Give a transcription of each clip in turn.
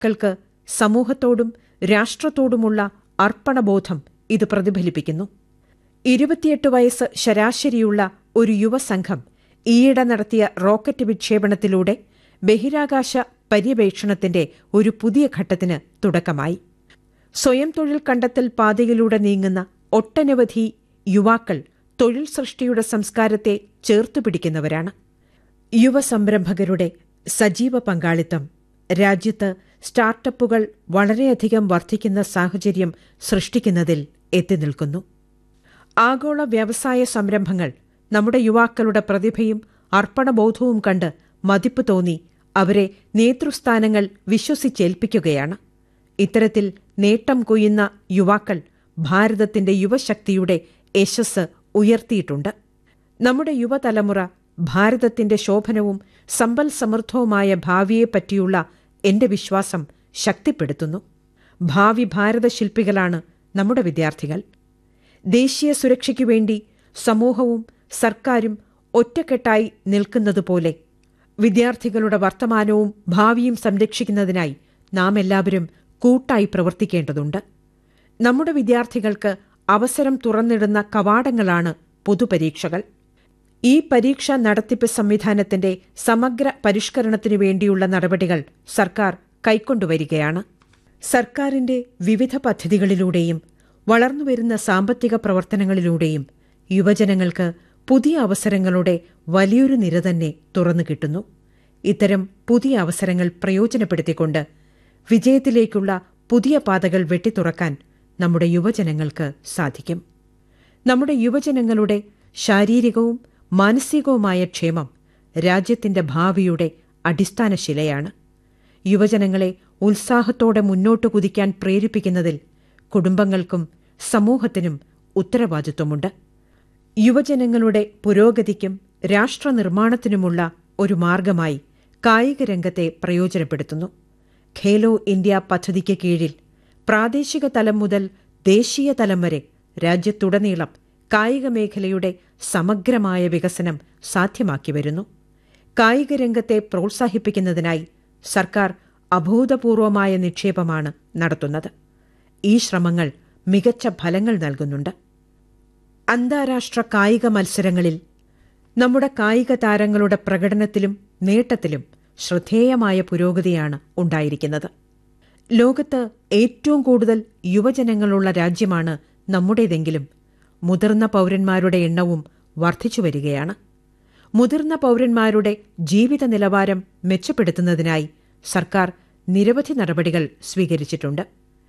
യുവാക്കൾക്ക് സമൂഹത്തോടും രാഷ്ട്രത്തോടുമുള്ള അർപ്പണബോധം ഇത് പ്രതിഫലിപ്പിക്കുന്നു. 28 വയസ്സ് ശരാശരിയുള്ള ഒരു യുവസംഘം ഈയിടെ നടത്തിയ റോക്കറ്റ് വിക്ഷേപണത്തിലൂടെ ബഹിരാകാശ പര്യവേക്ഷണത്തിന്റെ ഒരു പുതിയ ഘട്ടത്തിന് തുടക്കമായി. സ്വയം തൊഴിൽ കണ്ടെത്തൽ പാതയിലൂടെ നീങ്ങുന്ന ഒട്ടനവധി യുവാക്കൾ തൊഴിൽ സൃഷ്ടിയുടെ സംസ്കാരത്തെ ചേർത്തുപിടിക്കുന്നവരാണ്. യുവസംരംഭകരുടെ സജീവ പങ്കാളിത്തം രാജ്യത്ത് സ്റ്റാർട്ടപ്പുകൾ വളരെയധികം വർദ്ധിക്കുന്ന സാഹചര്യം സൃഷ്ടിക്കുന്നതിൽ എത്തിനിൽക്കുന്നു. ആഗോള വ്യവസായ സംരംഭങ്ങൾ നമ്മുടെ യുവാക്കളുടെ പ്രതിഭയും അർപ്പണബോധവും കണ്ട് മതിപ്പ് തോന്നി അവരെ നേതൃസ്ഥാനങ്ങൾ വിശ്വസിച്ചേൽപ്പിക്കുകയാണ്. ഇത്തരത്തിൽ നേട്ടം കൊയ്യുന്ന യുവാക്കൾ ഭാരതത്തിന്റെ യുവശക്തിയുടെ യശസ് ഉയർത്തിയിട്ടുണ്ട്. നമ്മുടെ യുവതലമുറ ഭാരതത്തിന്റെ ശോഭനവും സമ്പൽ സമൃദ്ധവുമായ ഭാവിയെപ്പറ്റിയുള്ള എന്റെ വിശ്വാസം ശക്തിപ്പെടുത്തുന്നു. ഭാവി ഭാരതശില്പികളാണ് നമ്മുടെ വിദ്യാർത്ഥികൾ. ദേശീയ സുരക്ഷയ്ക്കുവേണ്ടി സമൂഹവും സർക്കാരും ഒറ്റക്കെട്ടായി നിൽക്കുന്നതുപോലെ വിദ്യാർത്ഥികളുടെ വർത്തമാനവും ഭാവിയും സംരക്ഷിക്കുന്നതിനായി നാം എല്ലാവരും കൂട്ടായി പ്രവർത്തിക്കേണ്ടതുണ്ട്. നമ്മുടെ വിദ്യാർത്ഥികൾക്ക് അവസരം തുറന്നിടുന്ന കവാടങ്ങളാണ് പൊതുപരീക്ഷകൾ. ഈ പരീക്ഷാ നടത്തിപ്പ് സംവിധാനത്തിന്റെ സമഗ്ര പരിഷ്കരണത്തിനു വേണ്ടിയുള്ള നടപടികൾ സർക്കാർ കൈക്കൊണ്ടുവരികയാണ്. സർക്കാരിന്റെ വിവിധ പദ്ധതികളിലൂടെയും വളർന്നുവരുന്ന സാമ്പത്തിക പ്രവർത്തനങ്ങളിലൂടെയും യുവജനങ്ങൾക്ക് പുതിയ അവസരങ്ങളുടെ വലിയൊരു നിര തന്നെ തുറന്നുകിട്ടുന്നു. ഇത്തരം പുതിയ അവസരങ്ങൾ പ്രയോജനപ്പെടുത്തിക്കൊണ്ട് വിജയത്തിലേക്കുള്ള പുതിയ പാതകൾ വെട്ടിത്തുറക്കാൻ നമ്മുടെ യുവജനങ്ങൾക്ക് സാധിക്കും. നമ്മുടെ യുവജനങ്ങളുടെ ശാരീരികവും മാനസികവുമായ ക്ഷേമം രാജ്യത്തിന്റെ ഭാവിയുടെ അടിസ്ഥാനശിലയാണ്. യുവജനങ്ങളെ ഉത്സാഹത്തോടെ മുന്നോട്ടു കുതിക്കാൻ പ്രേരിപ്പിക്കുന്നതിൽ കുടുംബങ്ങൾക്കും സമൂഹത്തിനും ഉത്തരവാദിത്വമുണ്ട്. യുവജനങ്ങളുടെ പുരോഗതിക്കും രാഷ്ട്രനിർമ്മാണത്തിനുമുള്ള ഒരു മാർഗമായി കായിക രംഗത്തെ പ്രയോജനപ്പെടുത്തുന്നു. ഖേലോ ഇന്ത്യ പദ്ധതിക്ക് കീഴിൽ പ്രാദേശിക തലം മുതൽ ദേശീയ തലം വരെ രാജ്യത്തുടനീളം കായിക മേഖലയുടെ സമഗ്രമായ വികസനം സാധ്യമാക്കി വരുന്നു. കായിക രംഗത്തെ പ്രോത്സാഹിപ്പിക്കുന്നതിനായി സർക്കാർ അഭൂതപൂർവമായ നിക്ഷേപമാണ് നടത്തുന്നത്. ഈ ശ്രമങ്ങൾ മികച്ച ഫലങ്ങൾ നൽകുന്നുണ്ട്. അന്താരാഷ്ട്ര കായിക മത്സരങ്ങളിൽ നമ്മുടെ കായിക താരങ്ങളുടെ പ്രകടനത്തിലും നേട്ടത്തിലും ശ്രദ്ധേയമായ പുരോഗതിയാണ് ഉണ്ടായിരിക്കുന്നത്. ലോകത്ത് ഏറ്റവും കൂടുതൽ യുവജനങ്ങളുള്ള രാജ്യമാണ് നമ്മുടേതെങ്കിലും മുതിർന്ന പൗരന്മാരുടെ എണ്ണവും വർദ്ധിച്ചുവരികയാണ്. മുതിർന്ന പൗരന്മാരുടെ ജീവിത നിലവാരം മെച്ചപ്പെടുത്തുന്നതിനായി സർക്കാർ നിരവധി നടപടികൾ സ്വീകരിച്ചിട്ടുണ്ട്.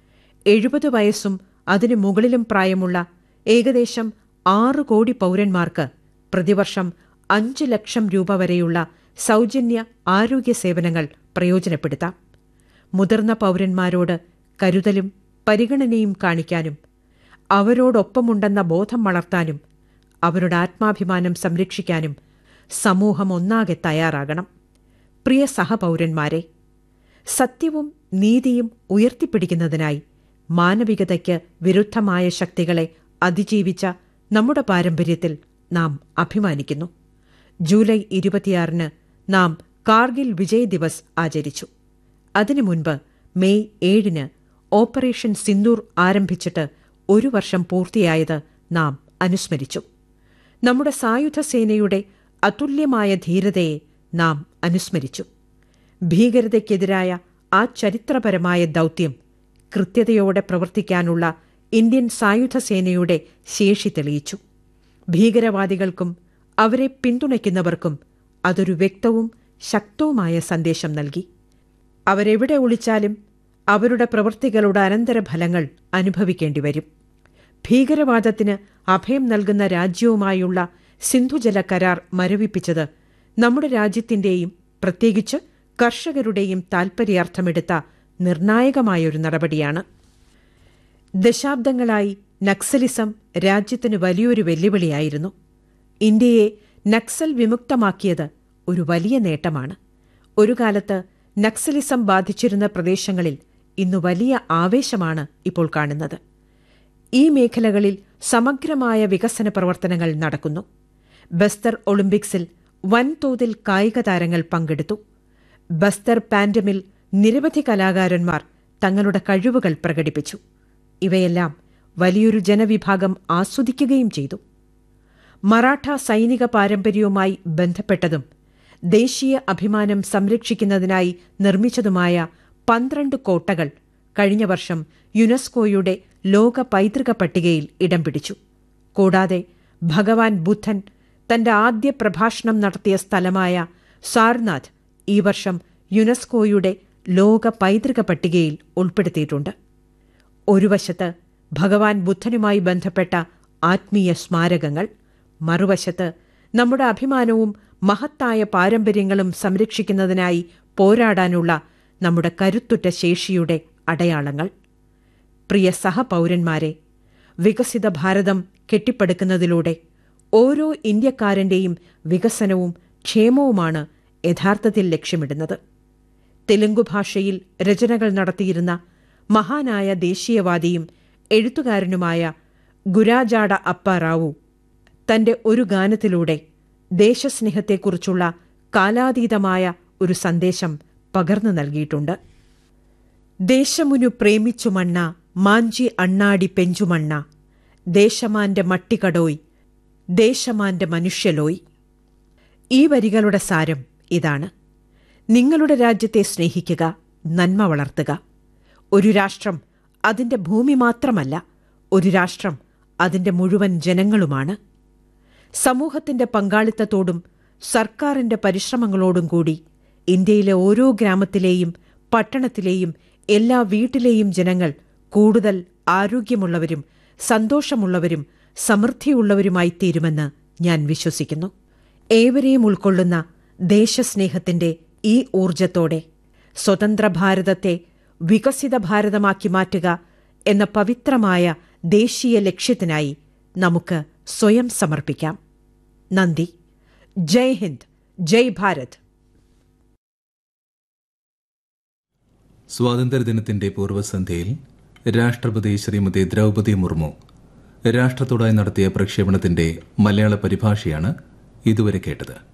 70 വയസ്സും അതിനു മുകളിലും പ്രായമുള്ള ഏകദേശം 6 കോടി പൗരന്മാർക്ക് പ്രതിവർഷം 5 ലക്ഷം രൂപ വരെയുള്ള സൗജന്യ ആരോഗ്യ സേവനങ്ങൾ പ്രയോജനപ്പെടുത്താം. മുതിർന്ന പൗരന്മാരോട് കരുതലും പരിഗണനയും കാണിക്കാനും അവരോടൊപ്പമുണ്ടെന്ന ബോധം വളർത്താനും അവരുടെ ആത്മാഭിമാനം സംരക്ഷിക്കാനും സമൂഹം ഒന്നാകെ തയ്യാറാകണം. പ്രിയ സഹപൗരന്മാരെ, സത്യവും നീതിയും ഉയർത്തിപ്പിടിക്കുന്നതിനായി മാനവികതയ്ക്ക് വിരുദ്ധമായ ശക്തികളെ അതിജീവിച്ച നമ്മുടെ പാരമ്പര്യത്തിൽ നാം അഭിമാനിക്കുന്നു. ജൂലൈ 26 നാം കാർഗിൽ വിജയ് ദിവസ് ആചരിച്ചു. അതിനു മുൻപ് മെയ് 7 ഓപ്പറേഷൻ സിന്ദൂർ ആരംഭിച്ചിട്ട് 1 വർഷം പൂർത്തിയായത് നാം അനുസ്മരിച്ചു. നമ്മുടെ സായുധ സേനയുടെ അതുല്യമായ ധീരതയെ നാം അനുസ്മരിച്ചു. ഭീകരതയ്ക്കെതിരായ ആ ചരിത്രപരമായ ദൗത്യം കൃത്യതയോടെ പ്രവർത്തിക്കാനുള്ള ഇന്ത്യൻ സായുധ സേനയുടെ ശേഷി തെളിയിച്ചു. ഭീകരവാദികൾക്കും അവരെ പിന്തുണയ്ക്കുന്നവർക്കും അതൊരു വ്യക്തവും ശക്തവുമായ സന്ദേശം നൽകി. അവരെവിടെ ഒളിച്ചാലും അവരുടെ പ്രവൃത്തികളുടെ അനന്തരഫലങ്ങൾ അനുഭവിക്കേണ്ടിവരും. ഭീകരവാദത്തിന് അഭയം നൽകുന്ന രാജ്യവുമായുള്ള സിന്ധുജല കരാർ മരവിപ്പിച്ചത് നമ്മുടെ രാജ്യത്തിന്റെയും പ്രത്യേകിച്ച് കർഷകരുടെയും താൽപര്യാർത്ഥമെടുത്ത നിർണായകമായൊരു നടപടിയാണ്. ദശാബ്ദങ്ങളായി നക്സലിസം രാജ്യത്തിന് വലിയൊരു വെല്ലുവിളിയായിരുന്നു. ഇന്ത്യയെ നക്സൽ വിമുക്തമാക്കിയത് ഒരു വലിയ നേട്ടമാണ്. ഒരു കാലത്ത് നക്സലിസം ബാധിച്ചിരുന്ന പ്രദേശങ്ങളിൽ ഇന്നു വലിയ ആവേശമാണ് ഇപ്പോൾ കാണുന്നത്. ഈ മേഖലകളിൽ സമഗ്രമായ വികസന പ്രവർത്തനങ്ങൾ നടക്കുന്നു. ബസ്തർ ഒളിമ്പിക്സിൽ വൻതോതിൽ കായിക താരങ്ങൾ പങ്കെടുത്തു. ബസ്തർ പാൻഡമിൽ നിരവധി കലാകാരന്മാർ തങ്ങളുടെ കഴിവുകൾ പ്രകടിപ്പിച്ചു. ഇവയെല്ലാം വലിയൊരു ജനവിഭാഗം ആസ്വദിക്കുകയും ചെയ്തു. മറാഠ സൈനിക പാരമ്പര്യവുമായി ബന്ധപ്പെട്ടതും ദേശീയ അഭിമാനം സംരക്ഷിക്കുന്നതിനായി നിർമ്മിച്ചതുമായ 12 കോട്ടകൾ കഴിഞ്ഞ വർഷം യുനെസ്കോയുടെ ലോക പൈതൃക പട്ടികയിൽ ഇടം പിടിച്ചു. കൂടാതെ ഭഗവാൻ ബുദ്ധൻ തന്റെ ആദ്യ പ്രഭാഷണം നടത്തിയ സ്ഥലമായ സാർനാഥ് ഈ വർഷം യുനെസ്കോയുടെ ലോക പൈതൃക പട്ടികയിൽ ഉൾപ്പെടുത്തിയിട്ടുണ്ട്. ഒരു വശത്ത് ഭഗവാൻ ബുദ്ധനുമായി ബന്ധപ്പെട്ട ആത്മീയ സ്മാരകങ്ങൾ, മറുവശത്ത് നമ്മുടെ അഭിമാനവും മഹത്തായ പാരമ്പര്യങ്ങളും സംരക്ഷിക്കുന്നതിനായി പോരാടാനുള്ള നമ്മുടെ കരുത്തുറ്റ ശേഷിയുടെ അടയാളങ്ങൾ. പ്രിയ സഹപൗരന്മാരെ, വികസിത ഭാരതം കെട്ടിപ്പടുക്കുന്നതിലൂടെ ഓരോ ഇന്ത്യക്കാരന്റെയും വികസനവും ക്ഷേമവുമാണ് യഥാർത്ഥത്തിൽ ലക്ഷ്യമിടുന്നത്. തെലുങ്കു ഭാഷയിൽ രചനകൾ നടത്തിയിരുന്ന മഹാനായ ദേശീയവാദിയും എഴുത്തുകാരനുമായ ഗുരാജാഡ അപ്പ റാവു തന്റെ ഒരു ഗാനത്തിലൂടെ ദേശസ്നേഹത്തെക്കുറിച്ചുള്ള കാലാതീതമായ ഒരു സന്ദേശം പകർന്നു നൽകിയിട്ടുണ്ട്. ദേശമുനു പ്രേമിച്ചുമണ്ണ മാഞ്ചി അണ്ണാടി പെഞ്ചുമണ്ണ, ദേശമാന്റെ മട്ടികടോയ്, ദേശമാന്റെ മനുഷ്യലോയ്. ഈ വരികളുടെ സാരം ഇതാണ്: നിങ്ങളുടെ രാജ്യത്തെ സ്നേഹിക്കുക, നന്മ വളർത്തുക. ഒരു രാഷ്ട്രം അതിന്റെ ഭൂമി മാത്രമല്ല, ഒരു രാഷ്ട്രം അതിന്റെ മുഴുവൻ ജനങ്ങളുമാണ്. സമൂഹത്തിന്റെ പങ്കാളിത്തത്തോടും സർക്കാരിന്റെ പരിശ്രമങ്ങളോടും കൂടി ഇന്ത്യയിലെ ഓരോ ഗ്രാമത്തിലെയും പട്ടണത്തിലെയും എല്ലാ വീട്ടിലെയും ജനങ്ങൾ കൂടുതൽ ആരോഗ്യമുള്ളവരും സന്തോഷമുള്ളവരും സമൃദ്ധിയുള്ളവരുമായി തീരുമെന്ന് ഞാൻ വിശ്വസിക്കുന്നു. ഏവരെയും ഉൾക്കൊള്ളുന്ന ദേശസ്നേഹത്തിന്റെ ഈ ഊർജത്തോടെ സ്വതന്ത്ര ഭാരതത്തെ വികസിത ഭാരതമാക്കി മാറ്റുക എന്ന പവിത്രമായ ദേശീയ ലക്ഷ്യത്തിനായി നമുക്ക് സ്വയം സമർപ്പിക്കാം. നന്ദി. ജയ് ഹിന്ദ്, ജയ് ഭാരത്. സ്വാതന്ത്ര്യദിനത്തിന്റെ പൂർവ്വസന്ധ്യയിൽ രാഷ്ട്രപതി ശ്രീമതി ദ്രൗപദി മുർമു രാഷ്ട്രത്തോടായി നടത്തിയ പ്രക്ഷേപണത്തിന്റെ മലയാള പരിഭാഷയാണ് ഇതുവരെ കേട്ടത്.